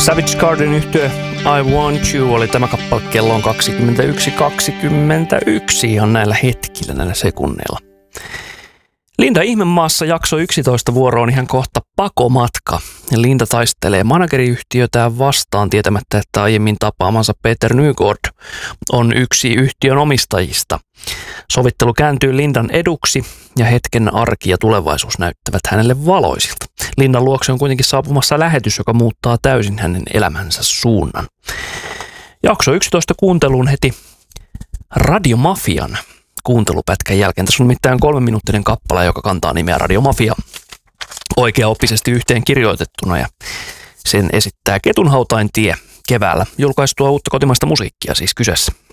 Savage Garden -yhtye I Want You oli tämä kappale. Kello on 21.21 ihan näillä hetkillä, näillä sekunneilla. Linda Ihmemaassa jakso 11 vuoro on ihan kohta pakomatka. Linda taistelee manageriyhtiötään vastaan tietämättä, että aiemmin tapaamansa Peter Nygård on yksi yhtiön omistajista. Sovittelu kääntyy Lindan eduksi ja hetken arki ja tulevaisuus näyttävät hänelle valoisilta. Lindan luokse on kuitenkin saapumassa lähetys, joka muuttaa täysin hänen elämänsä suunnan. Jakso 11 kuunteluun heti Radiomafian kuuntelupätkän jälkeen. Tässä on nimittäin 3-minuuttinen kappale, joka kantaa nimeä Radiomafia oikeaoppisesti yhteen kirjoitettuna, ja sen esittää Ketunhautain tie keväällä julkaistua uutta kotimaista musiikkia siis kyseessä.